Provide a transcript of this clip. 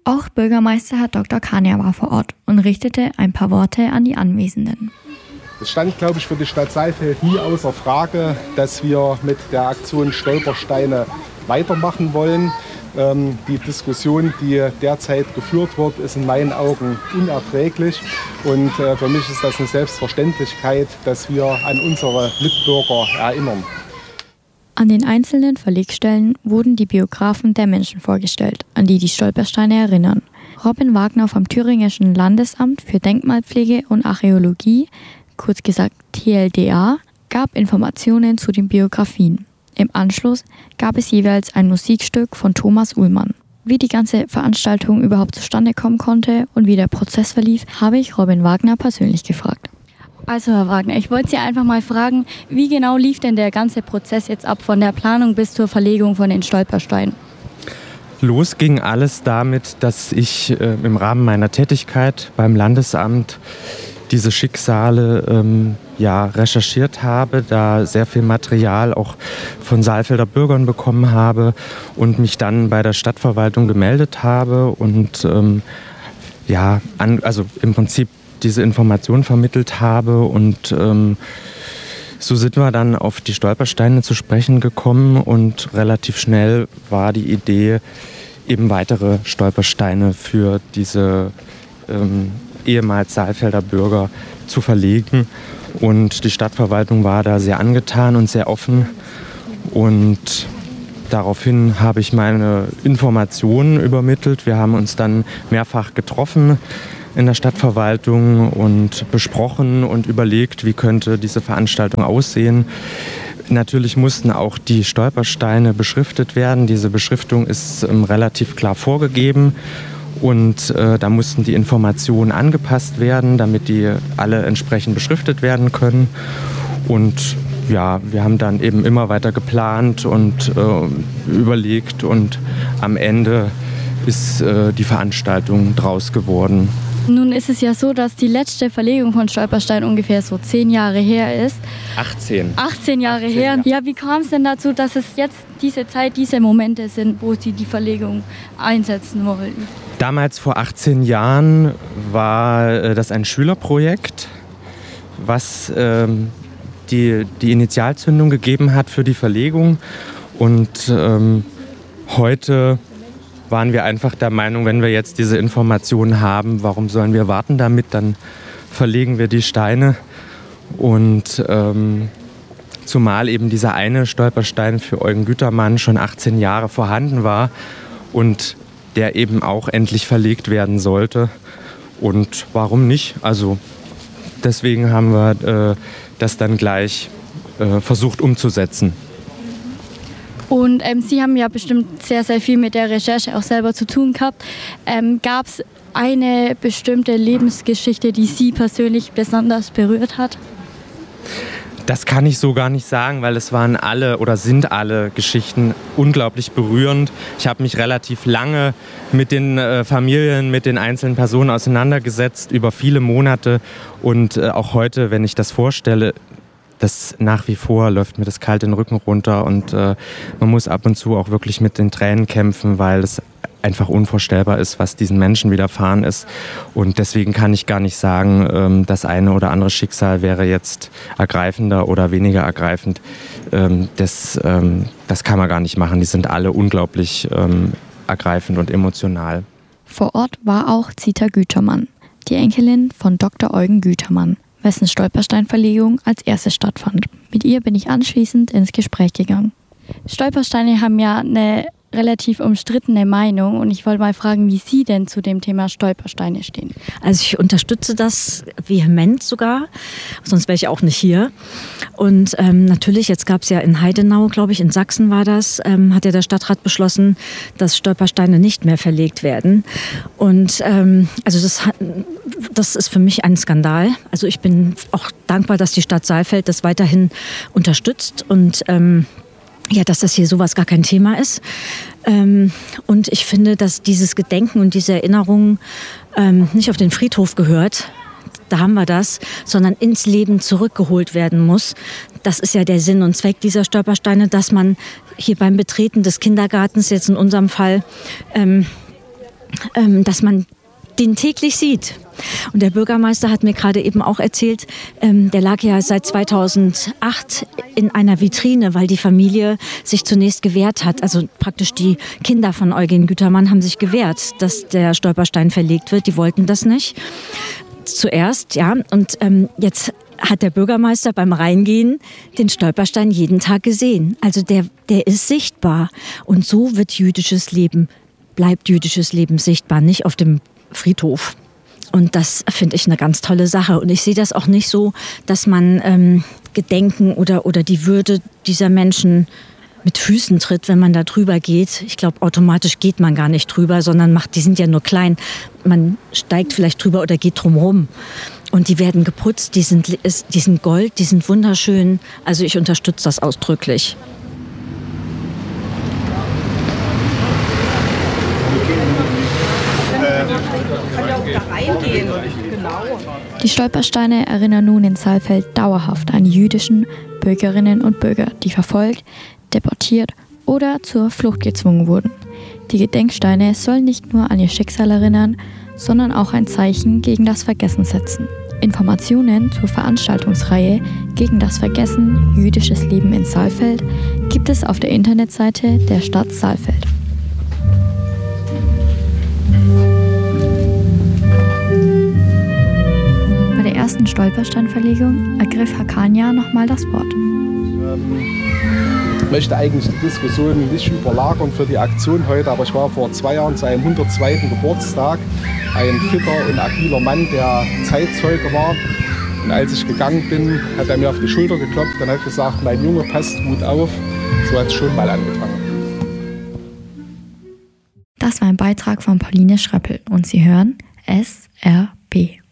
Auch Bürgermeister Herr Dr. Kania war vor Ort und richtete ein paar Worte an die Anwesenden. Es stand, glaube ich, für die Stadt Saalfeld nie außer Frage, dass wir mit der Aktion Stolpersteine weitermachen wollen. Die Diskussion, die derzeit geführt wird, ist in meinen Augen unerträglich. Und für mich ist das eine Selbstverständlichkeit, dass wir an unsere Mitbürger erinnern. An den einzelnen Verlegstellen wurden die Biographen der Menschen vorgestellt, an die die Stolpersteine erinnern. Robin Wagner vom Thüringischen Landesamt für Denkmalpflege und Archäologie, kurz gesagt TLDA, gab Informationen zu den Biografien. Im Anschluss gab es jeweils ein Musikstück von Thomas Uhlmann. Wie die ganze Veranstaltung überhaupt zustande kommen konnte und wie der Prozess verlief, habe ich Robin Wagner persönlich gefragt. Also Herr Wagner, ich wollte Sie einfach mal fragen, wie genau lief denn der ganze Prozess jetzt ab, von der Planung bis zur Verlegung von den Stolpersteinen? Los ging alles damit, dass ich im Rahmen meiner Tätigkeit beim Landesamt diese Schicksale recherchiert habe, da sehr viel Material auch von Saalfelder Bürgern bekommen habe und mich dann bei der Stadtverwaltung gemeldet habe und im Prinzip diese Information vermittelt habe und so sind wir dann auf die Stolpersteine zu sprechen gekommen und relativ schnell war die Idee, eben weitere Stolpersteine für diese ehemals Saalfelder Bürger zu verlegen. Und die Stadtverwaltung war da sehr angetan und sehr offen. Und daraufhin habe ich meine Informationen übermittelt. Wir haben uns dann mehrfach getroffen in der Stadtverwaltung und besprochen und überlegt, wie könnte diese Veranstaltung aussehen. Natürlich mussten auch die Stolpersteine beschriftet werden. Diese Beschriftung ist relativ klar vorgegeben. Und da mussten die Informationen angepasst werden, damit die alle entsprechend beschriftet werden können. Und ja, wir haben dann eben immer weiter geplant und überlegt und am Ende ist die Veranstaltung draus geworden. Nun ist es ja so, dass die letzte Verlegung von Stolperstein ungefähr so 10 Jahre her ist. 18 Jahre her. Ja, wie kam es denn dazu, dass es jetzt diese Zeit, diese Momente sind, wo Sie die Verlegung einsetzen wollten? Damals vor 18 Jahren war das ein Schülerprojekt, was die Initialzündung gegeben hat für die Verlegung. Und heute waren wir einfach der Meinung, wenn wir jetzt diese Informationen haben, warum sollen wir warten damit? Dann verlegen wir die Steine. Und zumal eben dieser eine Stolperstein für Eugen Gütermann schon 18 Jahre vorhanden war und der eben auch endlich verlegt werden sollte. Und warum nicht? Also deswegen haben wir das dann gleich versucht umzusetzen. Und Sie haben ja bestimmt sehr, sehr viel mit der Recherche auch selber zu tun gehabt. Gab es eine bestimmte Lebensgeschichte, die Sie persönlich besonders berührt hat? Das kann ich so gar nicht sagen, weil es waren alle oder sind alle Geschichten unglaublich berührend. Ich habe mich relativ lange mit den Familien, mit den einzelnen Personen auseinandergesetzt, über viele Monate. Und auch heute, wenn ich das vorstelle, das nach wie vor läuft mir das kalt den Rücken runter und man muss ab und zu auch wirklich mit den Tränen kämpfen, weil es einfach unvorstellbar ist, was diesen Menschen widerfahren ist. Und deswegen kann ich gar nicht sagen, das eine oder andere Schicksal wäre jetzt ergreifender oder weniger ergreifend. Das kann man gar nicht machen. Die sind alle unglaublich ergreifend und emotional. Vor Ort war auch Zita Gütermann, die Enkelin von Dr. Eugen Gütermann, wessen Stolpersteinverlegung als erstes stattfand. Mit ihr bin ich anschließend ins Gespräch gegangen. Stolpersteine haben ja eine relativ umstrittene Meinung und ich wollte mal fragen, wie Sie denn zu dem Thema Stolpersteine stehen. Also ich unterstütze das vehement sogar, sonst wäre ich auch nicht hier. Und natürlich, jetzt gab es ja in Heidenau, glaube ich, in Sachsen war das, hat ja der Stadtrat beschlossen, dass Stolpersteine nicht mehr verlegt werden. Und also das ist für mich ein Skandal. Also ich bin auch dankbar, dass die Stadt Saalfeld das weiterhin unterstützt und dass das hier sowas gar kein Thema ist. Und ich finde, dass dieses Gedenken und diese Erinnerung nicht auf den Friedhof gehört, da haben wir das, sondern ins Leben zurückgeholt werden muss. Das ist ja der Sinn und Zweck dieser Stolpersteine, dass man hier beim Betreten des Kindergartens, jetzt in unserem Fall, dass man den täglich sieht. Und der Bürgermeister hat mir gerade eben auch erzählt, der lag ja seit 2008 in einer Vitrine, weil die Familie sich zunächst gewehrt hat. Also praktisch die Kinder von Eugen Gütermann haben sich gewehrt, dass der Stolperstein verlegt wird. Die wollten das nicht. Zuerst, ja. Und jetzt hat der Bürgermeister beim Reingehen den Stolperstein jeden Tag gesehen. Also der ist sichtbar. Und so bleibt jüdisches Leben sichtbar, nicht auf dem Friedhof. Und das finde ich eine ganz tolle Sache. Und ich sehe das auch nicht so, dass man Gedenken oder die Würde dieser Menschen mit Füßen tritt, wenn man da drüber geht. Ich glaube, automatisch geht man gar nicht drüber, sondern die sind ja nur klein. Man steigt vielleicht drüber oder geht drumherum. Und die werden geputzt, die sind Gold, die sind wunderschön. Also ich unterstütze das ausdrücklich. Die Stolpersteine erinnern nun in Saalfeld dauerhaft an jüdischen Bürgerinnen und Bürger, die verfolgt, deportiert oder zur Flucht gezwungen wurden. Die Gedenksteine sollen nicht nur an ihr Schicksal erinnern, sondern auch ein Zeichen gegen das Vergessen setzen. Informationen zur Veranstaltungsreihe gegen das Vergessen jüdisches Leben in Saalfeld gibt es auf der Internetseite der Stadt Saalfeld. Bei der ersten Stolpersteinverlegung ergriff Hakania nochmal das Wort. Ich möchte eigentlich die Diskussion nicht überlagern für die Aktion heute, aber ich war vor 2 Jahren zu einem 102. Geburtstag. Ein fitter und agiler Mann, der Zeitzeuge war. Und als ich gegangen bin, hat er mir auf die Schulter geklopft und hat gesagt, mein Junge, passt gut auf. So hat es schon mal angefangen. Das war ein Beitrag von Pauline Schröppel und Sie hören SRB.